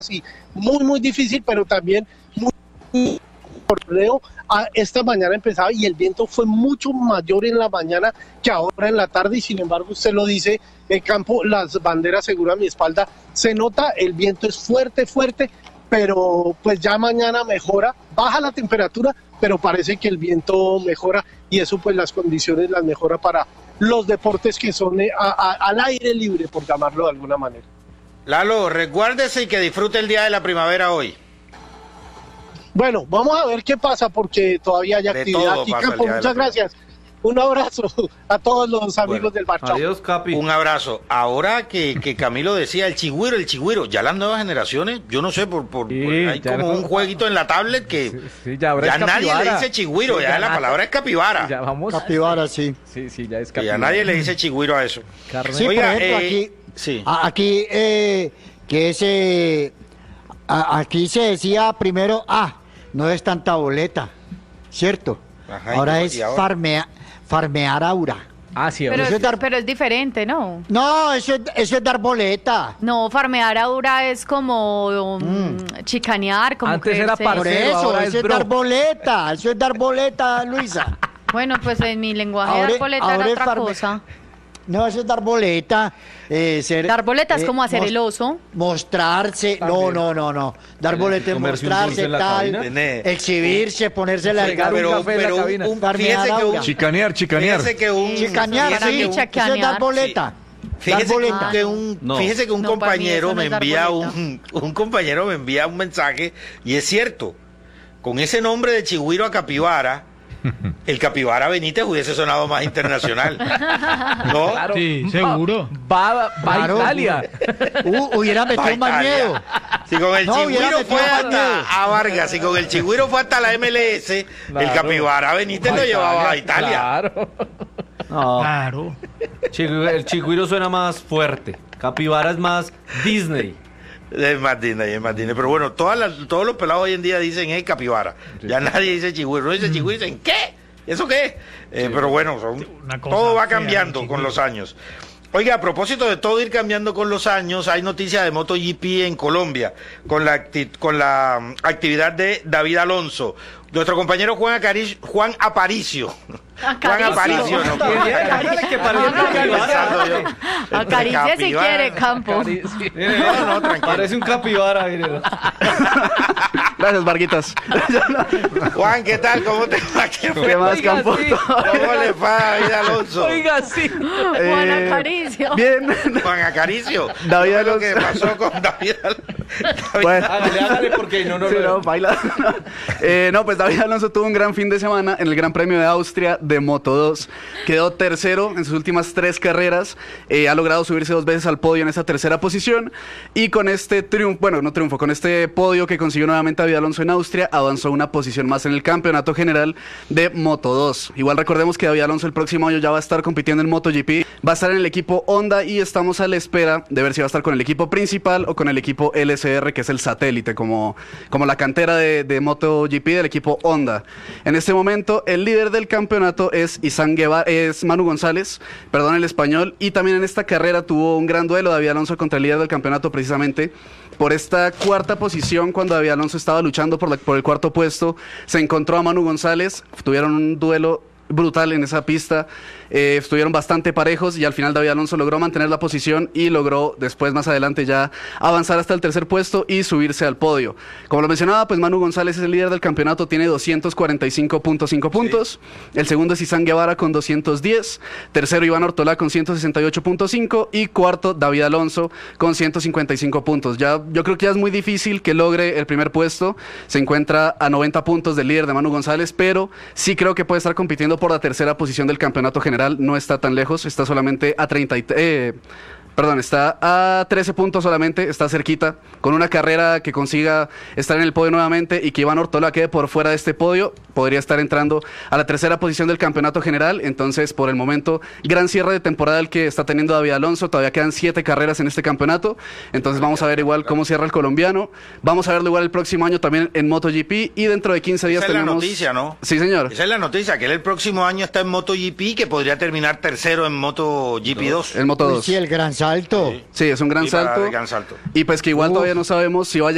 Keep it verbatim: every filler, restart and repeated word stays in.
sí, muy, muy difícil, pero también muy torneo. Esta mañana empezaba y el viento fue mucho mayor en la mañana que ahora en la tarde, y sin embargo usted lo dice, el campo, las banderas seguras a mi espalda, se nota, el viento es fuerte, fuerte, pero pues ya mañana mejora, baja la temperatura, pero parece que el viento mejora y eso pues las condiciones las mejora para los deportes que son a, a, al aire libre, por llamarlo de alguna manera. Lalo, recuérdese y que disfrute el día de la primavera hoy. Bueno, vamos a ver qué pasa porque todavía hay actividad aquí, campo. Muchas gracias. Un abrazo a todos los amigos bueno, del Barça. Adiós, Capi. Un abrazo. Ahora que, que Camilo decía el chigüiro, el chigüiro, ya las nuevas generaciones, yo no sé, por, por, sí, por hay como no... un jueguito en la tablet que sí, sí, ya, ya nadie le dice chigüiro, sí, ya, ya la palabra es capibara. Ya vamos. Capibara, sí. Sí, sí, ya es capibara. Ya nadie le dice chigüiro a eso. Carne. Sí, Oiga, por ejemplo, eh, aquí, sí. aquí eh, que ese, a, aquí se decía primero, ah, no es tanta boleta, ¿cierto? Ajá, ahora es ahora? Farmea, farmear aura. Ah, sí, pero, es, es dar... pero es diferente, ¿no? No, eso es, eso es dar boleta. No, farmear aura es como um, mm. chicanear, como Antes era parcero, por eso, ahora eso es, es dar boleta, eso es dar boleta, Luisa. Bueno, pues en mi lenguaje ahora, dar boleta era otra farme... cosa. No, eso es dar boleta. Eh, ser, dar boleta es eh, como hacer el oso. Mostrarse. No, no, no, no. Dar boleta es mostrarse, tal. Exhibirse, ponerse la pero, un pero un, un, fíjese que un, chicanear, chicanear. Fíjese que un, chicanear, sí. Un, eso es dar boleta. Sí. Fíjese, dar boleta. Que un, no. fíjese que un no, compañero no me envía un, un compañero me envía un mensaje y es cierto. Con ese nombre de chigüiro a capibara, el capibara Benítez hubiese sonado más internacional. ¿No? Claro. Sí, seguro. Va, va, va claro. a Italia. Uh, hubiera metido más miedo. Si con el no, chigüiro fue hasta a Vargas, si con el chigüiro fue hasta la M L S, claro. el capibara Benítez lo llevaba a Italia. Claro. No. Claro. El chigüiro suena más fuerte. Capibara es más Disney. Es más Disney, es más Disney. Pero bueno, todas las, todos los pelados hoy en día dicen hey, capibara. Sí. Ya nadie dice chigüiro. No dice chigüiro, dicen ¿qué? ¿Eso qué? Eh, sí. Pero bueno, son, todo va cambiando con los años. Oiga, a propósito de todo ir cambiando con los años, hay noticia de MotoGP en Colombia, con la, con la actividad de David Alonso. Nuestro compañero Juan, Acaricio, Juan Aparicio. Juan Aparicio, ¿no? Acaricia si quiere, campo. No, no, tranquilo. Parece un capibara. Gracias, Varguitas. Juan, ¿qué tal? ¿Cómo te va? ¿Qué, ¿Qué más, Oiga, campo? Sí. ¿Cómo le va a David Alonso? Oiga, sí. Eh, Juan Acaricio. Bien. Juan Acaricio. David Alonso. ¿Qué pasó con David Alonso? Bueno. Hágale, hágale, porque no, no, sí, no, baila. eh, no, pues David Alonso tuvo un gran fin de semana en el Gran Premio de Austria de Moto dos. Quedó tercero en sus últimas tres carreras. Eh, ha logrado subirse dos veces al podio en esa tercera posición. Y con este triunfo, bueno, no triunfo, con este podio que consiguió nuevamente David Alonso en Austria, avanzó una posición más en el campeonato general de Moto dos. Igual recordemos que David Alonso el próximo año ya va a estar compitiendo en MotoGP. Va a estar en el equipo Honda y estamos a la espera de ver si va a estar con el equipo principal o con el equipo L S R, que es el satélite, como, como la cantera de, de MotoGP del equipo Honda. En este momento, el líder del campeonato es Izan Guevara, es Manu González, perdón el español, y también en esta carrera tuvo un gran duelo David Alonso contra el líder del campeonato, precisamente por esta cuarta posición. Cuando David Alonso estaba luchando por, la, por el cuarto puesto, se encontró a Manu González, tuvieron un duelo brutal en esa pista, eh, estuvieron bastante parejos y al final David Alonso logró mantener la posición y logró después más adelante ya avanzar hasta el tercer puesto y subirse al podio. Como lo mencionaba, pues Manu González es el líder del campeonato, tiene doscientos cuarenta y cinco punto cinco puntos, sí. El segundo es Izan Guevara con doscientos diez, tercero Iván Ortolá con ciento sesenta y ocho punto cinco y cuarto David Alonso con ciento cincuenta y cinco puntos. Ya, yo creo que ya es muy difícil que logre el primer puesto, se encuentra a noventa puntos del líder de Manu González, pero sí creo que puede estar compitiendo por la tercera posición del campeonato general. No está tan lejos, está solamente a treinta y, eh, perdón, está a trece puntos solamente, está cerquita, con una carrera que consiga estar en el podio nuevamente y que Iván Ortola quede por fuera de este podio, podría estar entrando a la tercera posición del campeonato general. Entonces, por el momento, gran cierre de temporada el que está teniendo David Alonso, todavía quedan siete carreras en este campeonato, entonces vamos a ver igual cómo cierra el colombiano, vamos a verlo igual el próximo año también en MotoGP y dentro de quince días Esa tenemos... es la noticia, ¿no? Sí, señor. Esa es la noticia, que él el próximo año está en MotoGP, que podría terminar tercero en MotoGP dos. El Moto dos. Sí, el gran salto. Sí, sí es un gran, sí, salto. gran salto. Y pues que igual Uf. todavía no sabemos si va a llegar